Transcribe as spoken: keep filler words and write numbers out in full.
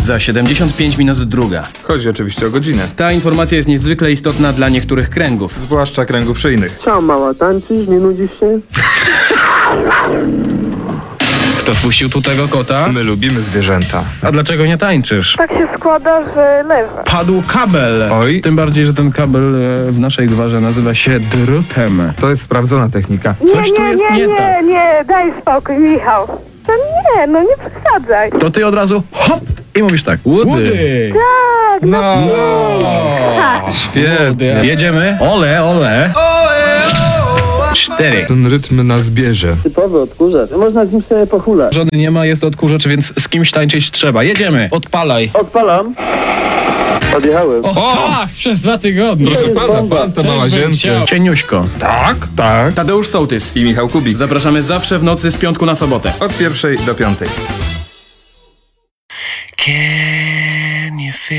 Za siedemdziesiąt pięć minut druga. Chodzi oczywiście o godzinę. Ta informacja jest niezwykle istotna dla niektórych kręgów. Zwłaszcza kręgów szyjnych. Co, mała, tańczysz? Nie nudzisz się? Kto wpuścił tu tego kota? My lubimy zwierzęta. A dlaczego nie tańczysz? Tak się składa, że leżę. Padł kabel. Oj. Tym bardziej, że ten kabel e, w naszej gwarze nazywa się drutem. To jest sprawdzona technika. Nie, Coś tu nie, jest nie, nie nie, tak. nie, daj spokój, Michał. No nie, no nie przesadzaj. To ty od razu hop i mówisz tak. Woody. Tak, no. No, Tak. świetnie. Jedziemy. Ole, ole. Cztery. Ten rytm nas bierze. Typowy odkurzacz. Można z nim sobie pochulać. Żony nie ma, jest odkurzacz, więc z kimś tańczyć trzeba. Jedziemy. Odpalaj. Odpalam. Odjechałem. O, tak, przez dwa tygodnie. Proszę jest pana, bomba. pan to ma łazienkę. Cieniuśko. Tak, tak. Tadeusz Sołtys. I Michał Kubik. Zapraszamy zawsze w nocy z piątku na sobotę. Od pierwszej do piątej. Can